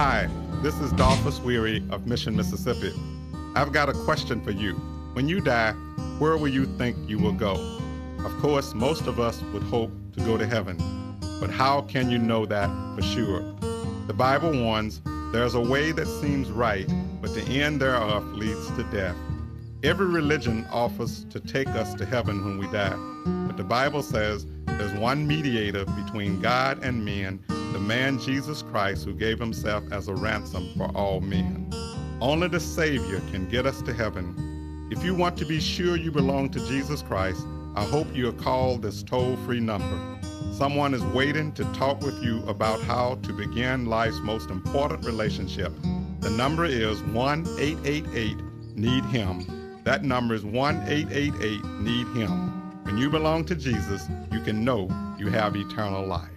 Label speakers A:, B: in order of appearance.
A: Hi, this is Dolphus Weary of Mission, Mississippi. I've got a question for you. When you die, where will you think you will go? Of course, most of us would hope to go to heaven. But how can you know that for sure? The Bible warns, there's a way that seems right, but the end thereof leads to death. Every religion offers to take us to heaven when we die. But the Bible says there's one mediator between God and men, the man Jesus Christ, who gave himself as a ransom for all men. Only the Savior can get us to heaven. If you want to be sure you belong to Jesus Christ, I hope you'll call this toll-free number. Someone is waiting to talk with you about how to begin life's most important relationship. The number is 1-888-NEED-HIM. That number is 1-888-NEED-HIM. When you belong to Jesus, you can know you have eternal life.